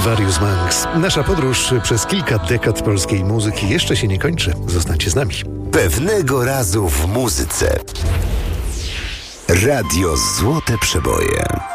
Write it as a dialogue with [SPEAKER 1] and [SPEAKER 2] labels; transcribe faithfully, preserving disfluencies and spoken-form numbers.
[SPEAKER 1] Stradivarius Manx. Nasza podróż przez kilka dekad polskiej muzyki jeszcze się nie kończy. Zostańcie z nami.
[SPEAKER 2] Pewnego razu w muzyce. Radio Złote Przeboje.